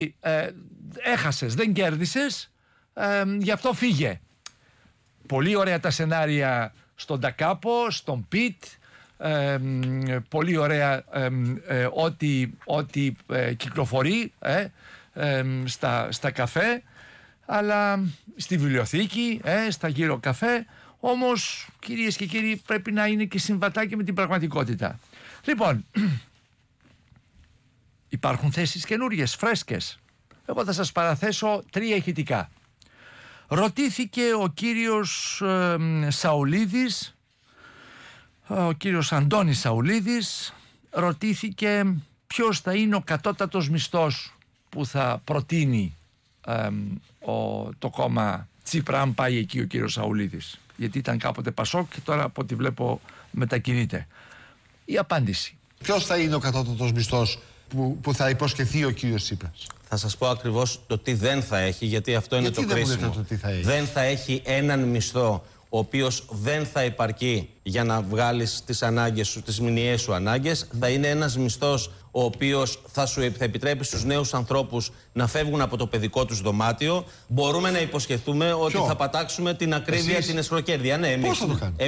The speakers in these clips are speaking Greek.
έχασες, δεν κέρδισες, γι' αυτό φύγε. Πολύ ωραία τα σενάρια στον Ντακάπο, στον Πιτ, πολύ ωραία ό,τι κυκλοφορεί στα καφέ, αλλά στη βιβλιοθήκη, στα γύρω καφέ. Όμως, κυρίες και κύριοι, πρέπει να είναι και συμβατά και με την πραγματικότητα. Λοιπόν, υπάρχουν θέσεις καινούριες, φρέσκες. Εγώ θα σας παραθέσω 3 ηχητικά. Ρωτήθηκε ο κύριος Σαουλίδης, ο κύριος Αντώνης Σαουλίδης, ρωτήθηκε ποιος θα είναι ο κατώτατος μισθός που θα προτείνει το κόμμα Τσίπρα, αν πάει εκεί ο κύριος Σαουλίδης, γιατί ήταν κάποτε Πασόκ και τώρα από ό,τι βλέπω μετακινείται. Η απάντηση: ποιος θα είναι ο κατώτατος μισθός που θα υποσχεθεί ο κύριος Τσίπρας? Θα σας πω ακριβώς το τι δεν θα έχει, γιατί αυτό είναι το κρίσιμο. Δεν θα έχει έναν μισθό ο οποίος δεν θα υπαρκεί για να βγάλεις τις ανάγκες σου, τις μηνιαίες σου ανάγκες. Θα είναι ένας μισθός ο οποίος θα επιτρέπει στους νέους ανθρώπους να φεύγουν από το παιδικό τους δωμάτιο. Μπορούμε να υποσχεθούμε ότι θα πατάξουμε την ακρίβεια, την εσχροκέρδεια. Ναι, εμείς. Πώς θα το κάνουμε?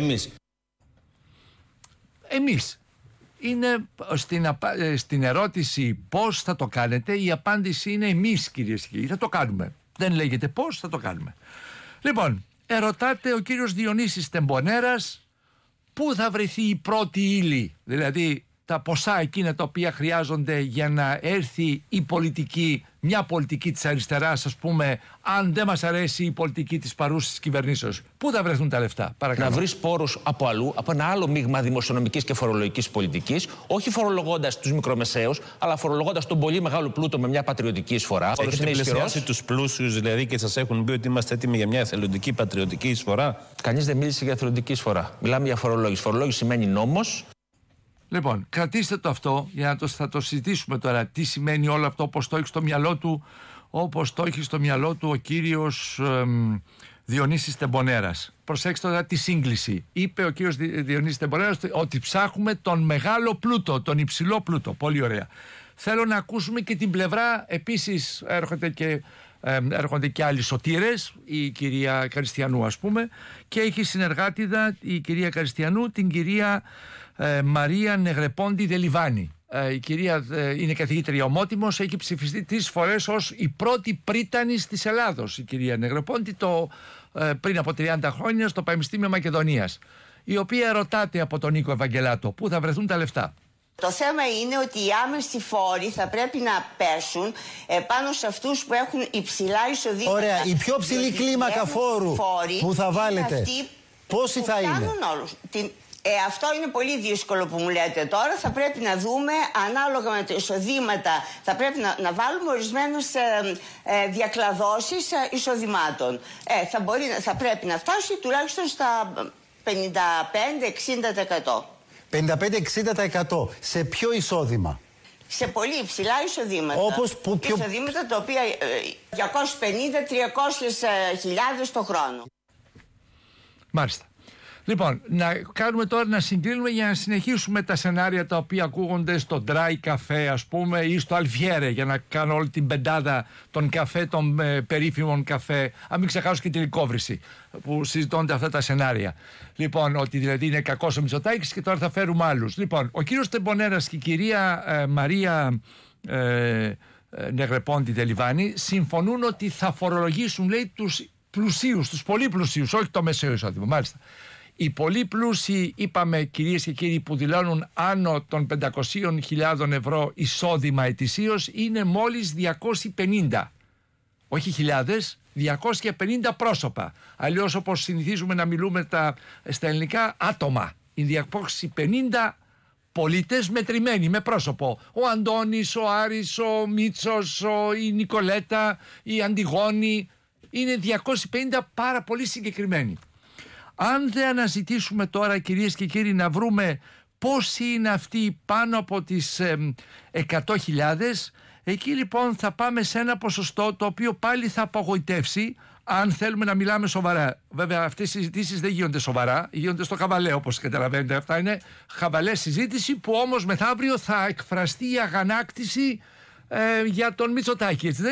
Εμείς. Είναι στην ερώτηση πώς θα το κάνετε, η απάντηση είναι εμείς, κυρίες και κύριοι. Θα το κάνουμε. Δεν λέγεται πώς, θα το κάνουμε. Λοιπόν, ερωτάται ο κύριος Διονύσης Τεμπονέρας πού θα βρεθεί η πρώτη ύλη, δηλαδή τα ποσά εκείνα τα οποία χρειάζονται για να έρθει η πολιτική, μια πολιτική της αριστεράς, ας πούμε, αν δεν μας αρέσει η πολιτική της παρούσης κυβερνήσεως. Πού θα βρεθούν τα λεφτά, παρακαλώ? Να βρεις πόρους από αλλού, από ένα άλλο μείγμα δημοσιονομικής και φορολογικής πολιτικής, όχι φορολογώντας τους μικρομεσαίους, αλλά φορολογώντας τον πολύ μεγάλο πλούτο με μια πατριωτική εισφορά. Έχετε πλησιάσει τους πλούσιους δηλαδή και σας έχουν πει ότι είμαστε έτοιμοι για μια εθελοντική πατριωτική εισφορά? Κανείς δεν μίλησε για εθελοντική εισφορά. Μιλάμε για φορολόγηση. Φορολόγηση σημαίνει νόμος. Λοιπόν, κρατήστε το αυτό για να θα το συζητήσουμε τώρα. Τι σημαίνει όλο αυτό, όπως το έχει στο μυαλό του, όπως το έχει στο μυαλό του ο κύριος Διονύσης Τεμπονέρας. Προσέξτε τώρα τη σύγκληση. Είπε ο κύριος Διονύσης Τεμπονέρας ότι ψάχνουμε τον μεγάλο πλούτο, τον υψηλό πλούτο. Πολύ ωραία. Θέλω να ακούσουμε και την πλευρά, επίσης έρχονται και άλλοι σωτήρες, η κυρία Καριστιανού ας πούμε, και έχει συνεργάτηδα η κυρία Καριστιανού την κυρία Μαρία Νεγρεπόντι Δελιβάνη. Η κυρία είναι καθηγήτρια ομότιμος, έχει ψηφιστεί 3 φορές ως η πρώτη πρίτανης της Ελλάδος, η κυρία Νεγρεπόντι, πριν από 30 χρόνια στο Πανεπιστήμιο Μακεδονίας, η οποία ρωτάται από τον Νίκο Ευαγγελάτο πού θα βρεθούν τα λεφτά. Το θέμα είναι ότι οι άμεσοι φόροι θα πρέπει να πέσουν πάνω σε αυτούς που έχουν υψηλά εισοδήματα. Ωραία, η πιο ψηλή κλίμακα φόρου που θα βάλετε, πόσοι θα είναι? Αυτό είναι πολύ δύσκολο που μου λέτε τώρα. Θα πρέπει να δούμε ανάλογα με τα εισοδήματα. Θα πρέπει να βάλουμε ορισμένες διακλαδώσεις εισοδημάτων. Θα πρέπει να φτάσει τουλάχιστον στα 55-60%. 55-60% σε ποιο εισόδημα? Σε πολύ υψηλά εισοδήματα. Εισοδήματα τα οποία 250-300 χιλιάδες το χρόνο. Μάλιστα. Λοιπόν, να κάνουμε τώρα να συγκρίνουμε για να συνεχίσουμε τα σενάρια τα οποία ακούγονται στο Dry Café, ας πούμε, ή στο Αλφιέρε, για να κάνω όλη την πεντάδα των καφέ, των περίφημων καφέ. Αν μην ξεχάσω και τη Λυκόβρηση που συζητώνται αυτά τα σενάρια. Λοιπόν, ότι δηλαδή είναι κακός ο Μητσοτάκης και τώρα θα φέρουμε άλλους. Λοιπόν, ο κύριος Τεμπονέρας και η κυρία Μαρία Νεγρεπόντι Δελιβάνη συμφωνούν ότι θα φορολογήσουν, λέει, τους πλουσίους, τους πολύ πλουσίους, όχι το μεσαίο εισόδημα. Μάλιστα. Οι πολύ πλούσιοι, είπαμε, κυρίες και κύριοι, που δηλώνουν άνω των 500.000 ευρώ εισόδημα ετησίως, είναι μόλις 250. Όχι χιλιάδες, 250 πρόσωπα. Αλλιώς, όπως συνηθίζουμε να μιλούμε στα ελληνικά, άτομα. Οι 250 πολίτες μετρημένοι με πρόσωπο. Ο Αντώνης, ο Άρης, ο Μίτσος, η Νικολέτα, η Αντιγόνη. Είναι 250 πάρα πολύ συγκεκριμένοι. Αν δεν αναζητήσουμε τώρα, κυρίες και κύριοι, να βρούμε πόσοι είναι αυτοί πάνω από τις 100.000, εκεί λοιπόν θα πάμε σε ένα ποσοστό το οποίο πάλι θα απογοητεύσει, αν θέλουμε να μιλάμε σοβαρά. Βέβαια, αυτές οι συζητήσεις δεν γίνονται σοβαρά, γίνονται στο χαβαλέ, όπως καταλαβαίνετε. Αυτά είναι χαβαλέ συζήτηση που όμως μεθαύριο θα εκφραστεί η αγανάκτηση για τον Μητσοτάκη. Έτσι